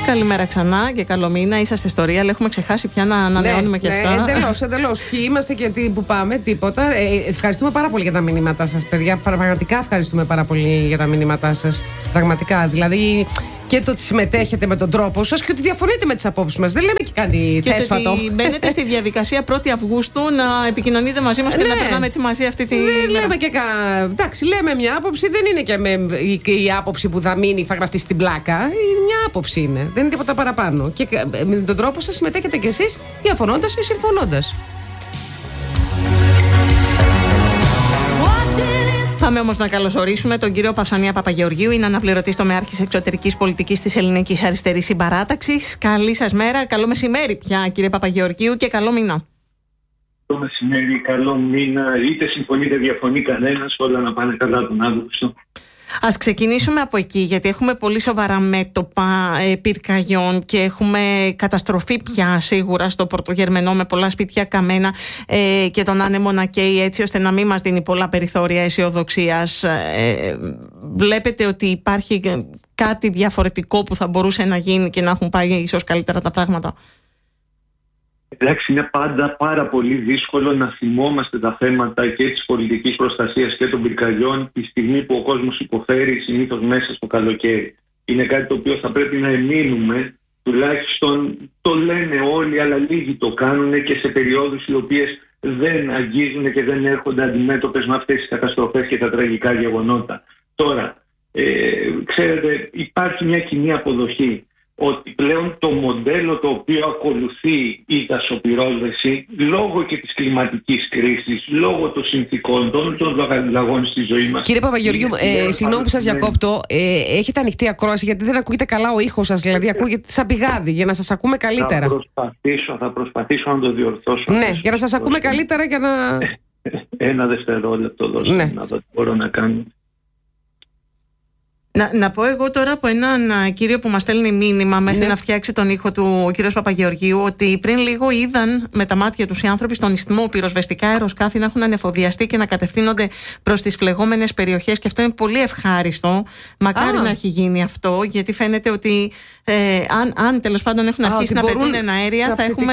Καλημέρα ξανά και καλό μήνα. Είσαστε στο Real, έχουμε ξεχάσει πια να ανανεώνουμε και αυτά. Εντελώς. Ποιοι είμαστε και τι που πάμε, τίποτα. Ευχαριστούμε πάρα πολύ για τα μηνύματά σας, παιδιά. Πραγματικά ευχαριστούμε πάρα πολύ για τα μηνύματά σας. Πραγματικά. Δηλαδή και το ότι συμμετέχετε με τον τρόπο σας και ότι διαφωνείτε με τις απόψεις μας. Δεν λέμε και κάτι θέσφατο. Και ότι μπαίνετε στη διαδικασία 1η Αυγούστου να επικοινωνείτε μαζί μας και να περνάμε έτσι μαζί αυτή τη. Δεν λέμε και κανένα. Εντάξει, λέμε μια άποψη, δεν είναι και η άποψη που θα μείνει, θα γραφτεί στην πλάκα. Μια άποψη είναι. Δεν είναι τίποτα παραπάνω. Και με τον τρόπο σας συμμετέχετε κι εσείς διαφωνώντας ή συμφωνώντας. Πάμε όμως να καλωσορίσουμε τον κύριο Παυσανία Παπαγεωργίου. Είναι αναπληρωτής τομεάρχης εξωτερικής πολιτικής της Ελληνικής Αριστερής Συμπαράταξης. Καλή σας μέρα, καλό μεσημέρι πια, κύριε Παπαγεωργίου, και καλό μήνα. Καλό μεσημέρι, καλό μήνα. Είτε συμφωνεί είτε διαφωνεί κανένας, όλα να πάνε καλά τον Αύγουστο. Ας ξεκινήσουμε από εκεί, γιατί έχουμε πολύ σοβαρά μέτωπα πυρκαγιών και έχουμε καταστροφή πια σίγουρα στο Πρωτογερμενό, με πολλά σπίτια καμένα και τον άνεμο να καίει, έτσι ώστε να μην μας δίνει πολλά περιθώρια αισιοδοξίας. Βλέπετε ότι υπάρχει κάτι διαφορετικό που θα μπορούσε να γίνει και να έχουν πάει ίσως καλύτερα τα πράγματα? Εντάξει, είναι πάντα πάρα πολύ δύσκολο να θυμόμαστε τα θέματα και της πολιτικής προστασίας και των πυρκαγιών τη στιγμή που ο κόσμος υποφέρει, συνήθως μέσα στο καλοκαίρι. Είναι κάτι το οποίο θα πρέπει να εμείνουμε, τουλάχιστον το λένε όλοι, αλλά λίγοι το κάνουν και σε περιόδους οι οποίες δεν αγγίζουν και δεν έρχονται αντιμέτωπες με αυτές τις καταστροφές και τα τραγικά γεγονότα. Τώρα, ξέρετε, υπάρχει μια κοινή αποδοχή ότι πλέον το μοντέλο το οποίο ακολουθεί η δασοπυρόσβεση, λόγω και της κλιματικής κρίσης, λόγω των συνθηκών, των αλλαγών στη ζωή μας. Κύριε Παπαγεωργίου, συγγνώμη που σας διακόπτω, έχετε ανοιχτή ακρόαση γιατί δεν ακούγεται καλά ο ήχος σας, δηλαδή ακούγεται σαν πηγάδι, για να σας ακούμε καλύτερα. Θα προσπαθήσω να το διορθώσω. Ναι, για να σας ακούμε καλύτερα, για να... Ένα δευτερόλεπτο δώστε, να δω τι μπορώ να κάνω. Να πω εγώ τώρα από έναν κύριο που μας στέλνει μήνυμα μέχρι να φτιάξει τον ήχο του, ο κύριος Παπαγεωργίου, ότι πριν λίγο είδαν με τα μάτια τους οι άνθρωποι στον Ισθμό πυροσβεστικά αεροσκάφη να έχουν ανεφοδιαστεί και να κατευθύνονται προς τις φλεγόμενες περιοχές, και αυτό είναι πολύ ευχάριστο. Μακάρι να έχει γίνει αυτό, γιατί φαίνεται ότι αν τέλος πάντων έχουν αρχίσει να πετούν αέρια, θα έχουμε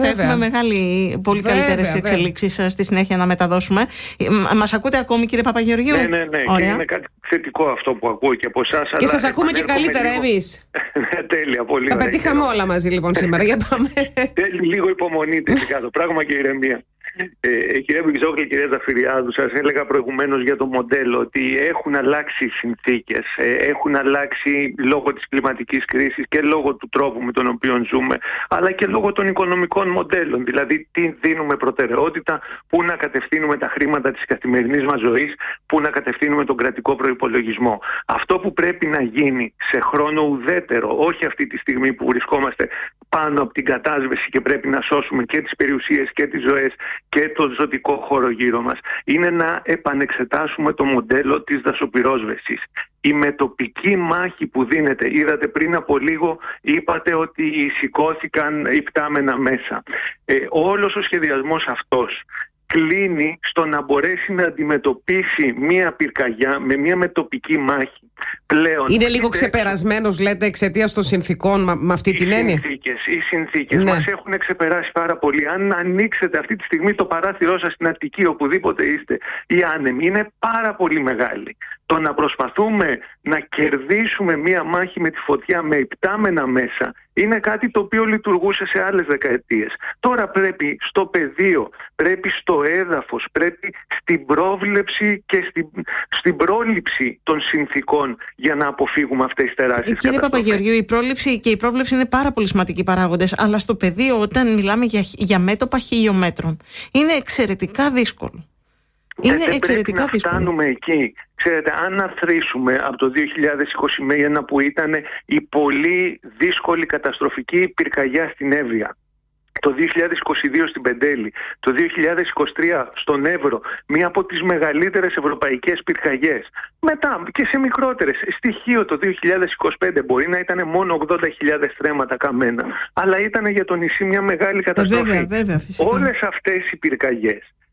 πολύ καλύτερες εξελίξεις στη συνέχεια να μεταδώσουμε. Μας ακούτε ακόμη, κύριε Παπαγεωργίου? Ναι. Είναι κάτι θετικό αυτό που ακούω και από εσάς. Και σας ακούμε και καλύτερα εμείς. Τέλεια, πολύ ωραία. Τα πετύχαμε όλα μαζί λοιπόν σήμερα. Για πάμε. Θέλει λίγο υπομονή τελικά το πράγμα και ηρεμία. Κυρία Μπιζόγλη, κυρία Ζαφυριάδου, σας έλεγα προηγουμένως για το μοντέλο ότι έχουν αλλάξει οι συνθήκες, έχουν αλλάξει λόγω της κλιματικής κρίσης και λόγω του τρόπου με τον οποίο ζούμε, αλλά και λόγω των οικονομικών μοντέλων. Δηλαδή, τι δίνουμε προτεραιότητα, πού να κατευθύνουμε τα χρήματα της καθημερινής μας ζωής, πού να κατευθύνουμε τον κρατικό προϋπολογισμό. Αυτό που πρέπει να γίνει σε χρόνο ουδέτερο, όχι αυτή τη στιγμή που βρισκόμαστε πάνω από την κατάσβεση και πρέπει να σώσουμε και τις περιουσίες και τις ζωές και το ζωτικό χώρο γύρω μας, είναι να επανεξετάσουμε το μοντέλο της δασοπυρόσβεσης. Η μετοπική μάχη που δίνεται, είδατε πριν από λίγο, είπατε ότι σηκώθηκαν υπτάμενα μέσα. Όλος ο σχεδιασμός αυτός κλείνει στο να μπορέσει να αντιμετωπίσει μία πυρκαγιά με μία μετοπική μάχη. Πλέον, είναι λίγο ξεπερασμένος, λέτε, εξαιτίας των συνθήκων με αυτή την έννοια? Οι συνθήκες μας έχουν ξεπεράσει πάρα πολύ. Αν ανοίξετε αυτή τη στιγμή το παράθυρό σας στην Αττική, οπουδήποτε είστε, οι άνεμοι είναι πάρα πολύ μεγάλοι. Το να προσπαθούμε να κερδίσουμε μία μάχη με τη φωτιά με υπτάμενα μέσα είναι κάτι το οποίο λειτουργούσε σε άλλες δεκαετίες. Τώρα πρέπει στο πεδίο, πρέπει στο έδαφος, πρέπει στην πρόβλεψη και στην πρόληψη των συνθήκων για να αποφύγουμε αυτές τις τεράστιες καταστροφές. Κύριε Παπαγεωργίου, η πρόβλεψη είναι πάρα πολύ σημαντικοί παράγοντες, αλλά στο πεδίο, όταν μιλάμε για μέτωπα χιλιόμετρων, είναι εξαιρετικά δύσκολο. Πρέπει να φτάνουμε εκεί. Ξέρετε, αν αθροίσουμε από το 2021 που ήταν η πολύ δύσκολη καταστροφική πυρκαγιά στην Εύβοια, το 2022 στην Πεντέλη, το 2023 στον Εύρο, μία από τις μεγαλύτερες ευρωπαϊκές πυρκαγιές. Μετά και σε μικρότερες. Στοιχείο το 2025 μπορεί να ήταν μόνο 80.000 στρέμματα καμένα, αλλά ήταν για το νησί μια μεγάλη καταστροφή. Βέβαια, όλες αυτές οι πυρκαγιές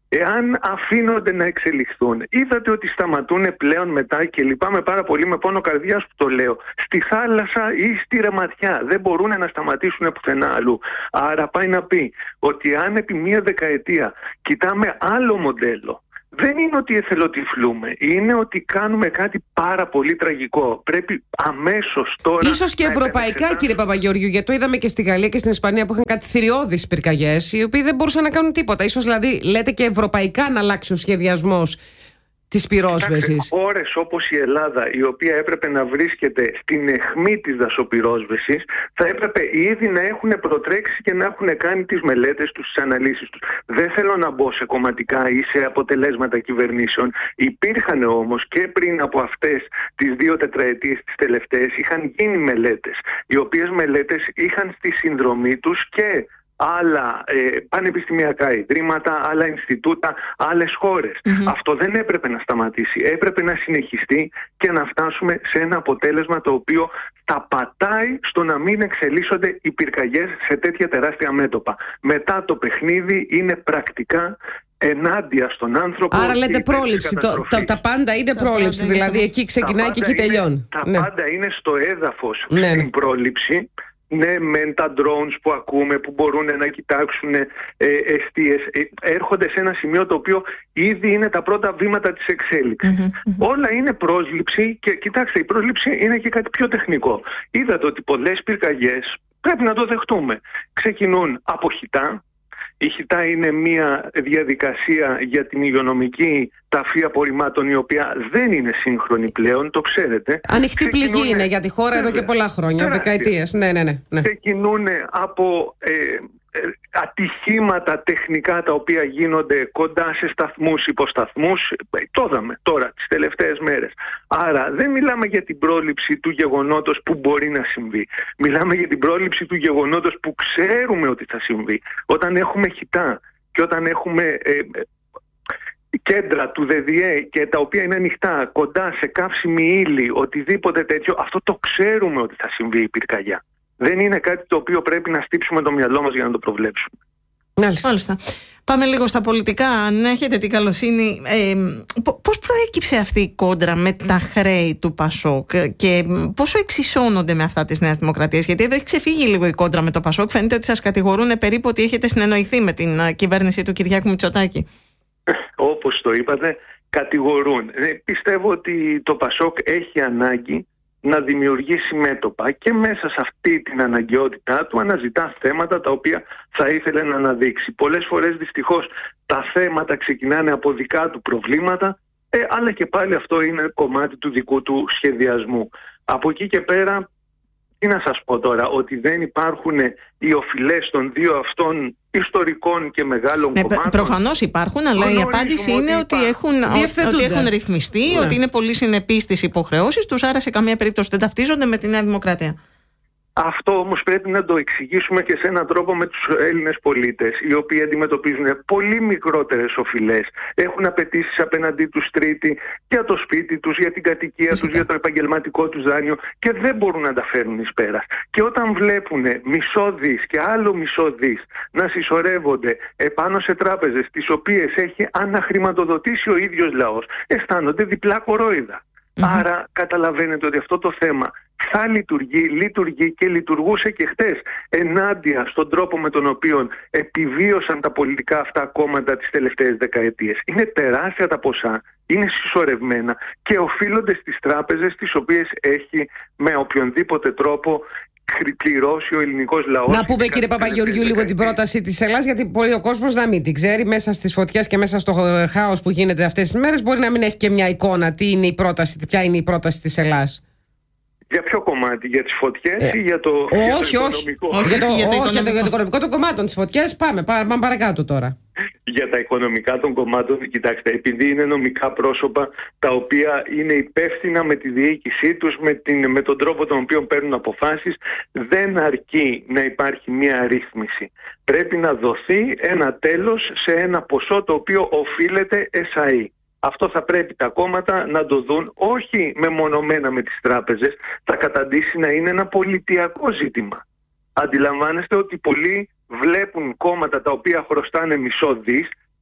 εάν αφήνονται να εξελιχθούν, είδατε ότι σταματούν πλέον μετά, και λυπάμαι πάρα πολύ με πόνο καρδιάς που το λέω, στη θάλασσα ή στη ρεματιά. Δεν μπορούν να σταματήσουν πουθενά αλλού. Άρα πάει να πει ότι αν επί μία δεκαετία κοιτάμε άλλο μοντέλο, δεν είναι ότι εθελοτυφλούμε, είναι ότι κάνουμε κάτι πάρα πολύ τραγικό. Πρέπει αμέσως τώρα. Ίσως και ευρωπαϊκά, κύριε Παπαγεωργίου, γιατί το είδαμε και στη Γαλλία και στην Ισπανία που είχαν κάτι θηριώδεις πυρκαγιές, οι οποίοι δεν μπορούσαν να κάνουν τίποτα. Ίσως δηλαδή λέτε και ευρωπαϊκά να αλλάξει ο σχεδιασμός της πυρόσβεσης. Χώρες όπως η Ελλάδα, η οποία έπρεπε να βρίσκεται στην αιχμή της δασοπυρόσβεσης, θα έπρεπε ήδη να έχουν προτρέξει και να έχουν κάνει τις μελέτες τους, τις αναλύσεις τους. Δεν θέλω να μπω σε κομματικά ή σε αποτελέσματα κυβερνήσεων. Υπήρχαν όμως και πριν από αυτές τις 2 τετραετίες τις τελευταίες, είχαν γίνει μελέτες, οι οποίες μελέτες είχαν στη συνδρομή τους και άλλα πανεπιστημιακά ιδρύματα, άλλα Ινστιτούτα, άλλες χώρες. Αυτό δεν έπρεπε να σταματήσει. Έπρεπε να συνεχιστεί και να φτάσουμε σε ένα αποτέλεσμα το οποίο τα πατάει στο να μην εξελίσσονται οι πυρκαγιές σε τέτοια τεράστια μέτωπα. Μετά το παιχνίδι είναι πρακτικά ενάντια στον άνθρωπο. Άρα λέτε πρόληψη. Τα πάντα είναι πρόληψη. Δηλαδή εκεί ξεκινάει και εκεί τελειώνει. Τα πάντα είναι στο έδαφος στην πρόληψη. Ναι, με τα drones που ακούμε, που μπορούν να κοιτάξουν εστίες, έρχονται σε ένα σημείο το οποίο ήδη είναι τα πρώτα βήματα της εξέλιξης. Όλα είναι πρόσληψη και κοιτάξτε, η πρόσληψη είναι και κάτι πιο τεχνικό. Είδατε ότι πολλές πυρκαγιές, πρέπει να το δεχτούμε, ξεκινούν από χυτά. Η χυτά είναι μια διαδικασία για την υγειονομική ταφή απορριμμάτων, η οποία δεν είναι σύγχρονη πλέον, το ξέρετε. Ανοιχτή πληγή είναι για τη χώρα εδώ και πολλά χρόνια, δεκαετίες. Ναι. Ξεκινούν από ατυχήματα τεχνικά τα οποία γίνονται κοντά σε σταθμούς, υποσταθμούς. Το είδαμε τώρα τις τελευταίες μέρες. Άρα δεν μιλάμε για την πρόληψη του γεγονότος που μπορεί να συμβεί. Μιλάμε για την πρόληψη του γεγονότος που ξέρουμε ότι θα συμβεί. Όταν έχουμε χυτά και όταν έχουμε κέντρα του ΔΔΕ και τα οποία είναι ανοιχτά κοντά σε καύσιμη ύλη, οτιδήποτε τέτοιο, αυτό το ξέρουμε ότι θα συμβεί η πυρκαγιά. Δεν είναι κάτι το οποίο πρέπει να στύψουμε το μυαλό μας για να το προβλέψουμε. Μάλιστα. Πάμε λίγο στα πολιτικά. Αν έχετε την καλοσύνη, πώς προέκυψε αυτή η κόντρα με τα χρέη του ΠΑΣΟΚ και πόσο εξισώνονται με αυτά της Νέας Δημοκρατίας? Γιατί εδώ έχει ξεφύγει λίγο η κόντρα με το ΠΑΣΟΚ. Φαίνεται ότι σας κατηγορούν περίπου ότι έχετε συνεννοηθεί με την κυβέρνηση του Κυριάκου Μητσοτάκη. Όπως το είπατε, κατηγορούν. Πιστεύω ότι το ΠΑΣΟΚ έχει ανάγκη να δημιουργήσει μέτωπα και μέσα σε αυτή την αναγκαιότητά του αναζητά θέματα τα οποία θα ήθελε να αναδείξει. Πολλές φορές δυστυχώς τα θέματα ξεκινάνε από δικά του προβλήματα, αλλά και πάλι αυτό είναι κομμάτι του δικού του σχεδιασμού. Από εκεί και πέρα, τι να σας πω τώρα, ότι δεν υπάρχουν οι οφειλές των δύο αυτών ιστορικών και μεγάλων κομμάτων. Προφανώς υπάρχουν, αλλά η απάντηση είναι ότι έχουν ρυθμιστεί, ότι είναι πολύ συνεπείς στις υποχρεώσεις τους, άρα σε καμία περίπτωση δεν ταυτίζονται με τη Νέα Δημοκρατία. Αυτό όμως πρέπει να το εξηγήσουμε και σε έναν τρόπο με τους Έλληνες πολίτες, οι οποίοι αντιμετωπίζουν πολύ μικρότερες οφειλές. Έχουν απαιτήσεις απέναντί τους τρίτη για το σπίτι τους, για την κατοικία τους, για το επαγγελματικό τους δάνειο και δεν μπορούν να τα φέρουν εις πέρας. Και όταν βλέπουν μισό δις και άλλο μισό δις να συσσωρεύονται επάνω σε τράπεζες τις οποίες έχει αναχρηματοδοτήσει ο ίδιος λαός, αισθάνονται διπλά κορόιδα. Άρα καταλαβαίνετε ότι αυτό το θέμα θα λειτουργεί και λειτουργούσε και χτες ενάντια στον τρόπο με τον οποίο επιβίωσαν τα πολιτικά αυτά κόμματα τις τελευταίες δεκαετίες. Είναι τεράστια τα ποσά, είναι συσσωρευμένα και οφείλονται στις τράπεζες τις οποίες έχει με οποιονδήποτε τρόπο πληρώσει ο ελληνικός λαός. Να πούμε, κύριε Παπαγεωργίου, λίγο την πρόταση της Ελλάδας, γιατί μπορεί ο κόσμος να μην την ξέρει. Μέσα στις φωτιές και μέσα στο χάος που γίνεται αυτές τις μέρες, μπορεί να μην έχει και μια εικόνα ποια είναι η πρόταση της Ελλάδας. Για ποιο κομμάτι, για τις φωτιές ή για το οικονομικό? Για το οικονομικό των κομμάτων. Τις φωτιές πάμε παρακάτω τώρα. Για τα οικονομικά των κομμάτων, κοιτάξτε, επειδή είναι νομικά πρόσωπα τα οποία είναι υπεύθυνα με τη διοίκησή τους, με τον τρόπο τον οποίο παίρνουν αποφάσεις, δεν αρκεί να υπάρχει μια ρύθμιση. Πρέπει να δοθεί ένα τέλος σε ένα ποσό το οποίο οφείλεται εσαΐ. Αυτό θα πρέπει τα κόμματα να το δουν, όχι μεμονωμένα με τις τράπεζες, θα καταντήσει να είναι ένα πολιτιακό ζήτημα. Αντιλαμβάνεστε ότι πολλοί βλέπουν κόμματα τα οποία χρωστάνε μισό δις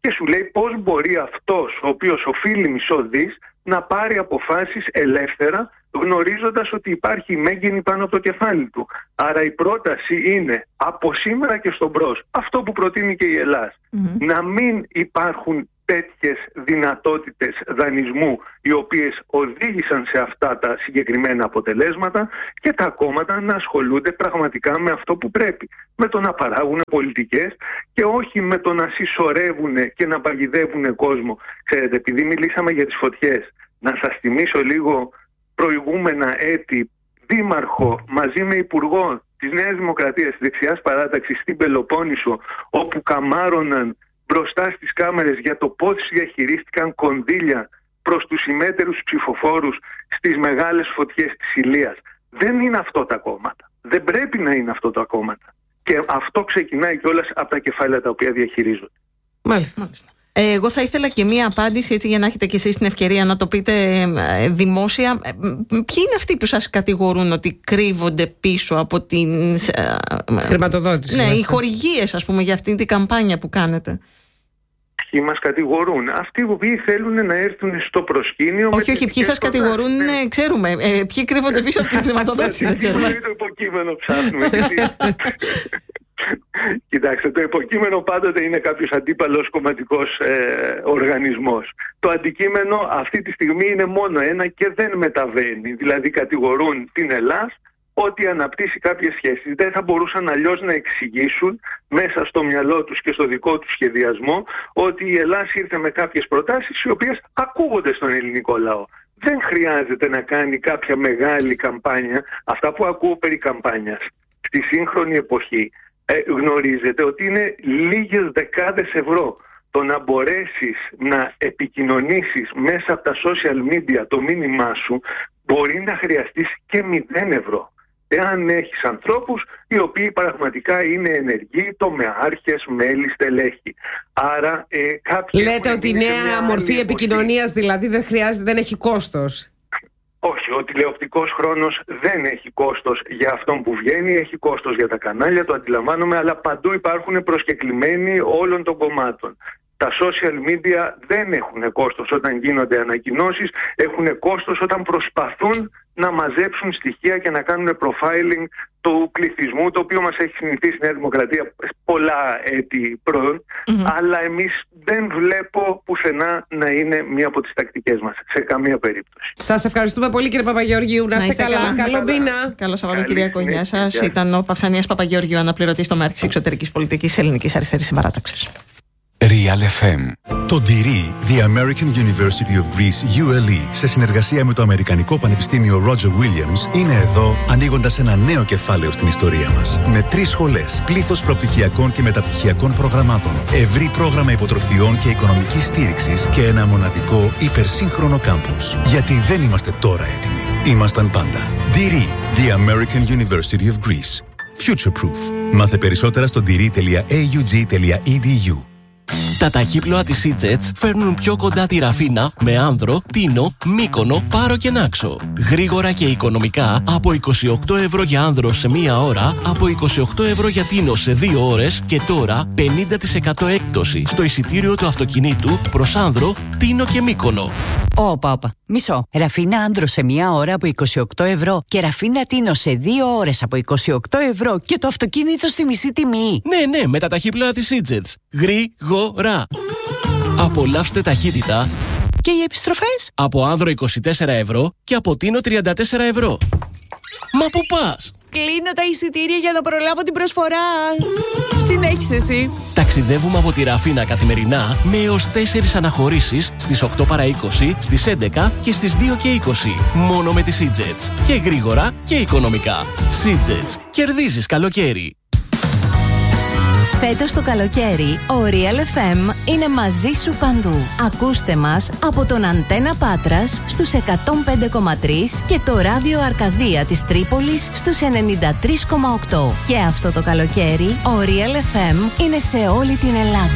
και σου λέει πώς μπορεί αυτός ο οποίος οφείλει μισό δις να πάρει αποφάσεις ελεύθερα, γνωρίζοντας ότι υπάρχει μέγενη πάνω από το κεφάλι του. Άρα η πρόταση είναι από σήμερα και στον μπρος, αυτό που προτείνει και η Ελλάς, να μην υπάρχουν τέτοιες δυνατότητες δανεισμού οι οποίες οδήγησαν σε αυτά τα συγκεκριμένα αποτελέσματα και τα κόμματα να ασχολούνται πραγματικά με αυτό που πρέπει. Με το να παράγουν πολιτικές και όχι με το να συσσωρεύουν και να παγιδεύουν κόσμο. Ξέρετε, επειδή μιλήσαμε για τις φωτιές, να σας θυμίσω λίγο προηγούμενα έτη δήμαρχο μαζί με υπουργό της Νέας Δημοκρατίας, της δεξιάς παράταξης στην Πελοπόννησο, όπου καμάρωναν μπροστά στις κάμερες για το πώς διαχειρίστηκαν κονδύλια προς τους ημέτερους ψηφοφόρους στις μεγάλες φωτιές της Ηλίας. Δεν είναι αυτό τα κόμματα. Δεν πρέπει να είναι αυτό τα κόμματα. Και αυτό ξεκινάει κιόλας από τα κεφάλαια τα οποία διαχειρίζονται. Μάλιστα. Εγώ θα ήθελα και μία απάντηση, έτσι, για να έχετε κι εσείς την ευκαιρία να το πείτε δημόσια. Ποιοι είναι αυτοί που σας κατηγορούν ότι κρύβονται πίσω από την χρηματοδότηση? Ναι, οι χορηγίες, ας πούμε, για αυτήν την καμπάνια που κάνετε. Ποιοι μας κατηγορούν? Αυτοί που θέλουν να έρθουν στο προσκήνιο. Όχι, ποιοι σας κατηγορούν, ξέρουμε. Ποιοι κρύβονται πίσω από την χρηματοδότηση, δεν ξέρουμε. Το υποκείμενο ψάχνουμε. Κοιτάξτε, το υποκείμενο πάντοτε είναι κάποιος αντίπαλος κομματικός οργανισμός. Το αντικείμενο αυτή τη στιγμή είναι μόνο ένα και δεν μεταβαίνει. Δηλαδή κατηγορούν την Ελλάς ότι αναπτύσσει κάποιες σχέσεις. Δεν θα μπορούσαν αλλιώς να εξηγήσουν μέσα στο μυαλό τους και στο δικό τους σχεδιασμό ότι η Ελλάς ήρθε με κάποιες προτάσεις οι οποίες ακούγονται στον ελληνικό λαό. Δεν χρειάζεται να κάνει κάποια μεγάλη καμπάνια. Αυτά που ακούω περί καμπάνιας στη σύγχρονη εποχή, γνωρίζετε ότι είναι λίγες δεκάδες ευρώ. Το να μπορέσεις να επικοινωνήσεις μέσα από τα social media το μήνυμά σου μπορεί να χρειαστείς και 0 ευρώ. Εάν έχεις ανθρώπους οι οποίοι πραγματικά είναι ενεργοί, τομεάρχες, μέλη, στελέχη. Άρα λέτε ότι η νέα μορφή επικοινωνίας δηλαδή δεν χρειάζεται, δεν έχει κόστος. Όχι, ο τηλεοπτικός χρόνος δεν έχει κόστος για αυτόν που βγαίνει, έχει κόστος για τα κανάλια, το αντιλαμβάνομαι, αλλά παντού υπάρχουν προσκεκλημένοι όλων των κομμάτων. Τα social media δεν έχουν κόστος όταν γίνονται ανακοινώσεις, έχουν κόστος όταν προσπαθούν να μαζέψουν στοιχεία και να κάνουν profiling του πληθυσμού, το οποίο μας έχει συνηθίσει η Νέα Δημοκρατία πολλά έτη πρώην, αλλά εμείς δεν βλέπω πουθενά να είναι μία από τις τακτικές μας, σε καμία περίπτωση. Σας ευχαριστούμε πολύ, κύριε Παπαγεωργίου. Να είστε καλά. Καλό μήνα. Καλό Σαββατοκύριακο. Γεια σας. Ήταν ο Παυσανίας Παπαγεωργίου, αναπληρωτής στο Μέρκης Εξωτερικής Πολιτικής Ελληνικής Αριστερής Συμπαράταξης. Real FM. Το DIRI, The American University of Greece, ULE, σε συνεργασία με το Αμερικανικό Πανεπιστήμιο Roger Williams, είναι εδώ ανοίγοντας ένα νέο κεφάλαιο στην ιστορία μας. Με 3 σχολές, πλήθος προπτυχιακών και μεταπτυχιακών προγραμμάτων, ευρύ πρόγραμμα υποτροφιών και οικονομικής στήριξης και ένα μοναδικό υπερσύγχρονο κάμπους. Γιατί δεν είμαστε τώρα έτοιμοι. Ήμασταν πάντα. DIRI, The American University of Greece. Future Proof. Μάθε περισσότερα στο diri.aug.edu. Τα ταχύπλοα της EasyJet φέρνουν πιο κοντά τη Ραφίνα με Άνδρο, Τίνο, Μύκονο, Πάρο και Νάξο. Γρήγορα και οικονομικά από 28 ευρώ για Άνδρο σε 1 ώρα, από 28 ευρώ για Τίνο σε 2 ώρες και τώρα 50% έκπτωση στο εισιτήριο του αυτοκινήτου προς Άνδρο, Τίνο και Μύκονο. Όπα. Μισό. Ραφίνα Άνδρο σε 1 ώρα από 28 ευρώ και Ραφίνα Τίνο σε 2 ώρες από 28 ευρώ και το αυτοκίνητο στη μισή τιμή. Ναι, με τα ταχύπλοα της EasyJet. Γρήγορα. Απολαύστε ταχύτητα. Και οι επιστροφές? Από Άνδρο 24 ευρώ και από Τίνο 34 ευρώ. Μα πού πας? Κλείνω τα εισιτήρια για να προλάβω την προσφορά. Συνέχισε εσύ. Ταξιδεύουμε από τη Ραφίνα καθημερινά με έως 4 αναχωρήσεις στις 8 παρά 20, στις 11 και στις 2 και 20. Μόνο με τις EasyJet. Και γρήγορα και οικονομικά. EasyJet. Κερδίζεις καλοκαίρι. Φέτος το καλοκαίρι, ο Real FM είναι μαζί σου παντού. Ακούστε μας από τον Αντένα Πάτρας στους 105,3 και το ράδιο Αρκαδία της Τρίπολης στους 93,8. Και αυτό το καλοκαίρι, ο Real FM είναι σε όλη την Ελλάδα.